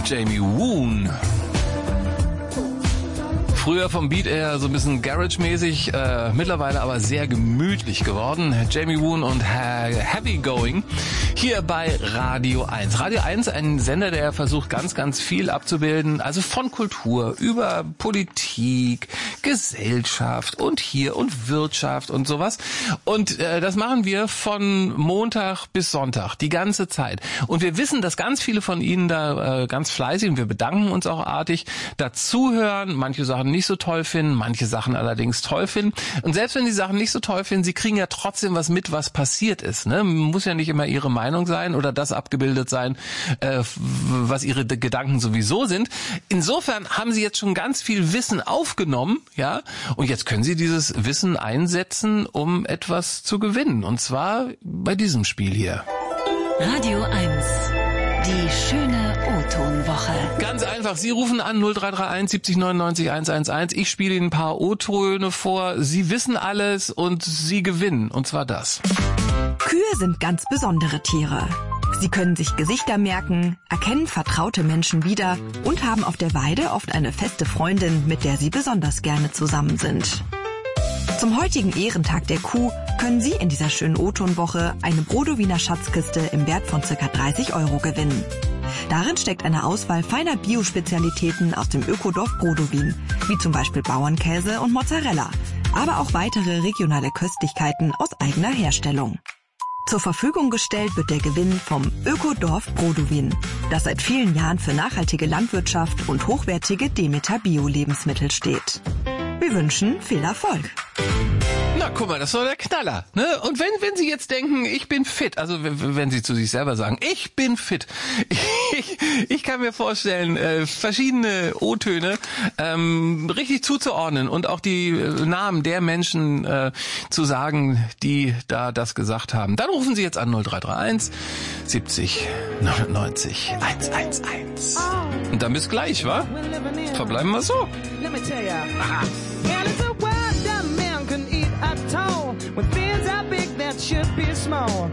Jamie Woon. Früher vom Beat eher so ein bisschen Garage-mäßig, mittlerweile aber sehr gemütlich geworden. Jamie Woon und Heavy Going hier bei Radio 1. Radio 1, ein Sender, der versucht ganz, ganz viel abzubilden, also von Kultur über Politik, Gesellschaft und hier und Wirtschaft und sowas. Und das machen wir von Montag bis Sonntag, die ganze Zeit. Und wir wissen, dass ganz viele von Ihnen da ganz fleißig, und wir bedanken uns auch artig, dazuhören, manche Sachen nicht so toll finden, manche Sachen allerdings toll finden. Und selbst wenn die Sachen nicht so toll finden, sie kriegen ja trotzdem was mit, was passiert ist. Ne? Muss ja nicht immer ihre Meinung sein oder das abgebildet sein, was ihre Gedanken sowieso sind. Insofern haben sie jetzt schon ganz viel Wissen aufgenommen, ja, und jetzt können sie dieses Wissen einsetzen, um etwas zu gewinnen. Und zwar bei diesem Spiel hier. Radio 1. Die schöne O-Ton-Woche. Ganz einfach, Sie rufen an 0331 70 99 111. Ich spiele Ihnen ein paar O-Töne vor. Sie wissen alles und Sie gewinnen. Und zwar das. Kühe sind ganz besondere Tiere. Sie können sich Gesichter merken, erkennen vertraute Menschen wieder und haben auf der Weide oft eine feste Freundin, mit der sie besonders gerne zusammen sind. Zum heutigen Ehrentag der Kuh können Sie in dieser schönen O-Ton-Woche eine Brodowiner Schatzkiste im Wert von ca. 30 € gewinnen. Darin steckt eine Auswahl feiner Biospezialitäten aus dem Ökodorf Brodowin, wie zum Beispiel Bauernkäse und Mozzarella, aber auch weitere regionale Köstlichkeiten aus eigener Herstellung. Zur Verfügung gestellt wird der Gewinn vom Ökodorf Brodowin, das seit vielen Jahren für nachhaltige Landwirtschaft und hochwertige Demeter-Bio-Lebensmittel steht. Wir wünschen viel Erfolg. Na, guck mal, das war der Knaller, ne? Und wenn Sie jetzt denken, ich bin fit, also wenn Sie zu sich selber sagen, ich bin fit, ich kann mir vorstellen, verschiedene O-Töne richtig zuzuordnen und auch die Namen der Menschen zu sagen, die da das gesagt haben. Dann rufen Sie jetzt an 0331 70 99 111. Und dann bis gleich, wa? Verbleiben wir so. Aha. When things are big that should be small.